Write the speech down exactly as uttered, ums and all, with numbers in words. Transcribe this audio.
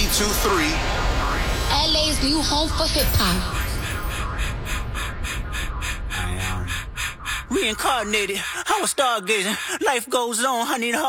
two three. L A's new home for hip-hop. Reincarnated, I was stargazing. Life goes on, I need a